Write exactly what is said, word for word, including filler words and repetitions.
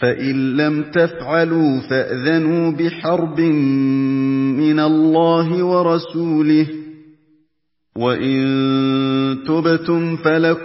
فَإِن لَّمْ تَفْعَلُوا فَأْذَنُوا بِحَرْبٍ مِّنَ اللَّهِ وَرَسُولِهِ ۖ وَإِن تُبْتُمْ فَلَكُمْ